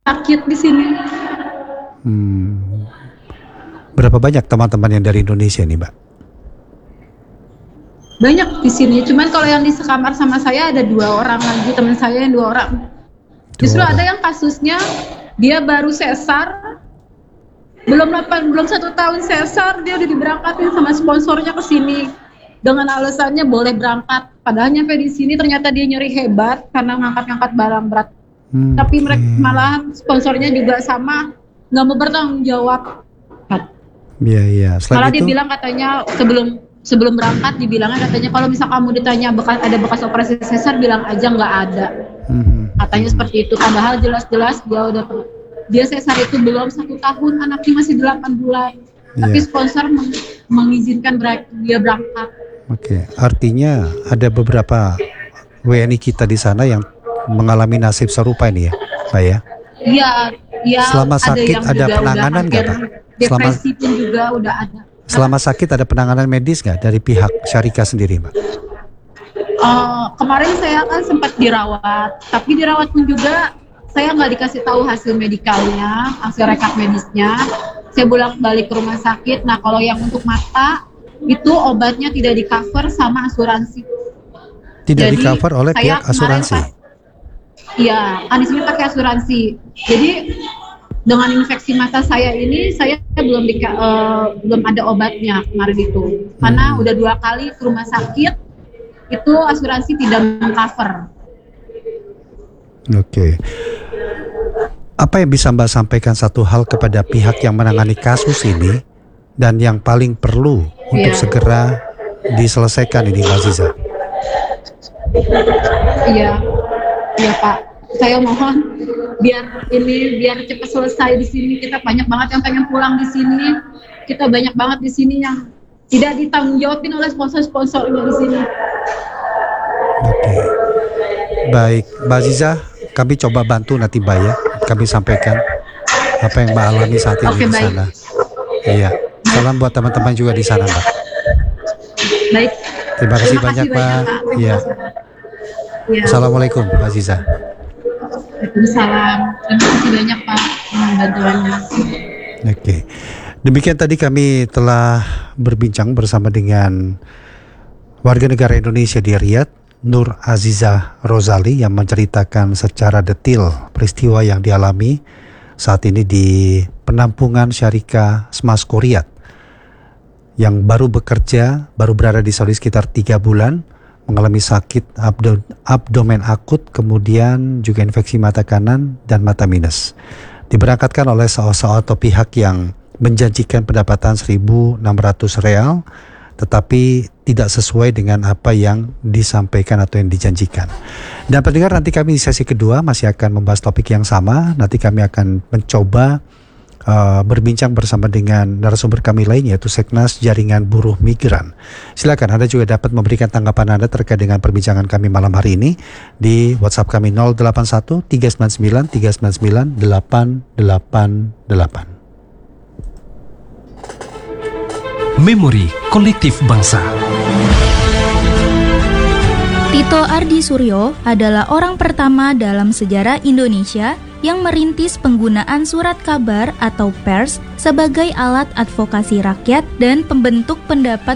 sakit di sini. Berapa banyak teman-teman yang dari Indonesia nih, Mbak? Banyak di sini. Cuman kalau yang di sekamar sama saya ada 2 orang lagi, teman saya yang 2 orang. Justru ada yang kasusnya dia baru sesar, belum 1 tahun sesar, dia udah diberangkatin sama sponsornya ke sini dengan alasannya boleh berangkat. Padahal nyampe di sini ternyata dia nyeri hebat karena ngangkat-ngangkat barang berat. Tapi mereka malahan sponsornya juga sama, nggak mau bertanggung jawab. Iya. Malah dia bilang katanya sebelum berangkat dibilangnya katanya kalau misal kamu ditanya ada bekas operasi sesar bilang aja nggak ada. Katanya seperti itu. Padahal jelas-jelas dia sesar itu belum 1 tahun, anaknya masih 8 bulan. Tapi sponsor mengizinkan dia berangkat. Oke, artinya ada beberapa WNI kita di sana yang mengalami nasib serupa ini ya, Pak ya? Iya. Selama sakit ada penanganan nggak, Pak? Depresi pun juga udah ada. Selama sakit ada penanganan medis nggak dari pihak Syarika sendiri, Mbak? Kemarin saya kan sempat dirawat, tapi dirawat pun juga saya nggak dikasih tahu hasil medikalnya, hasil rekap medisnya. Saya bolak-balik ke rumah sakit. Nah, kalau yang untuk mata itu obatnya tidak di-cover sama asuransi. Tidak di-cover oleh pihak asuransi? Iya, kan di sini pakai asuransi. Jadi dengan infeksi mata saya ini, saya belum ada obatnya kemarin itu. Karena udah 2 kali ke rumah sakit, itu asuransi tidak meng-cover. Oke. Apa yang bisa Mbak sampaikan satu hal kepada pihak yang menangani kasus ini dan yang paling perlu untuk segera diselesaikan ini, Mbak Aziza? Iya Pak. Saya mohon biar cepat selesai di sini. Kita banyak banget yang pengen pulang di sini. Kita banyak banget di sini yang tidak ditanggung jawabin oleh sponsor-sponsornya di sini. Oke. Baik, Mbak Aziza, kami coba bantu nanti Mbak ya. Kami sampaikan apa yang Mbak alami saat ini di sana. Iya. Salam buat teman-teman juga di sana, Mbak. Baik. Terima kasih banyak, Mbak. Iya. Assalamualaikum, Mbak Aziza. Waalaikumsalam. Terima kasih banyak Pak bantuannya. Oke. Demikian tadi kami telah berbincang bersama dengan warga negara Indonesia di Riyadh, Nur Aziza Rozali, yang menceritakan secara detail peristiwa yang dialami saat ini di penampungan Syarika Smasko Riyadh, yang baru berada di Saudi sekitar 3 bulan, mengalami sakit abdomen akut, kemudian juga infeksi mata kanan dan mata minus. Diberangkatkan oleh seorang atau pihak yang menjanjikan pendapatan 1.600 real, tetapi tidak sesuai dengan apa yang disampaikan atau yang dijanjikan. Dan pendengar, nanti kami di sesi kedua masih akan membahas topik yang sama. Nanti kami akan mencoba berbincang bersama dengan narasumber kami lain, yaitu Seknas Jaringan Buruh Migran. Silakan Anda juga dapat memberikan tanggapan Anda terkait dengan perbincangan kami malam hari ini di WhatsApp kami 081 399 399 888. Memori Kolektif Bangsa. Tito Ardi Suryo adalah orang pertama dalam sejarah Indonesia yang merintis penggunaan surat kabar atau pers sebagai alat advokasi rakyat dan pembentuk pendapat